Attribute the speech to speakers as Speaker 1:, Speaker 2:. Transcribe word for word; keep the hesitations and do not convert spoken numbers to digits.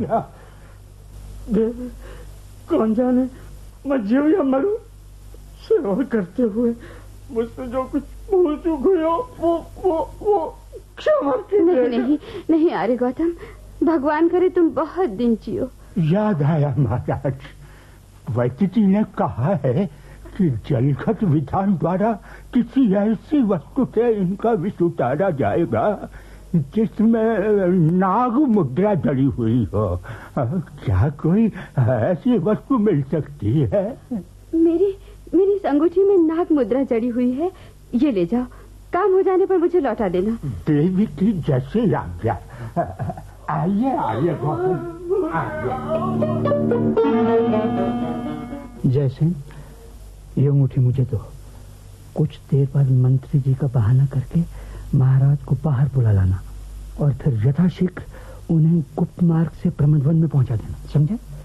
Speaker 1: गया। देवी, कौन जाने मैं जीव या मरूं, सेवा करते हुए मुझसे जो कुछ भूल चूक हुई हो वो वो वो क्षमा कीजिएगा।
Speaker 2: नहीं नहीं नहीं आर्य गौतम, भगवान करे तुम बहुत दिन जियो।
Speaker 3: याद आया महाराज, वैद्य जी ने कहा है कि जलखत विधान द्वारा किसी ऐसी वस्तु से इनका विष उतारा जाएगा जिसमें नाग मुद्रा जड़ी हुई हो। क्या कोई ऐसी वस्तु मिल सकती है?
Speaker 2: मेरी मेरी इस अंगूठी में नाग मुद्रा जड़ी हुई है, ये ले जाओ, काम हो जाने पर मुझे लौटा देना।
Speaker 3: देवी की जैसे आज्ञा। आइए आइए
Speaker 1: जैसे ये अंगूठी मुझे दो। कुछ देर बाद मंत्री जी का बहाना करके महाराज को बाहर बुला लाना और फिर यथाशीघ्र उन्हें गुप्त मार्ग से प्रमदवन में पहुंचा देना, समझे?